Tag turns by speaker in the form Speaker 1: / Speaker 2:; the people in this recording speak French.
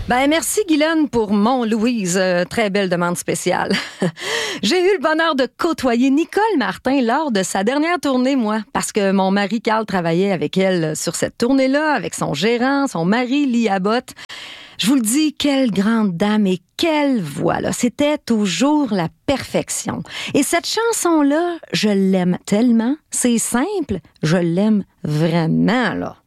Speaker 1: Ben, merci, Guylaine, pour mon Louise. Très belle demande spéciale. J'ai eu le bonheur de côtoyer Nicole Martin lors de sa dernière tournée, moi, parce que mon mari Carl travaillait avec elle sur cette tournée-là, avec son gérant, son mari Lee Abbott. Je vous le dis, quelle grande dame et quelle voix, là. C'était toujours la perfection. Et cette chanson-là, je l'aime tellement. C'est simple, je l'aime vraiment, là.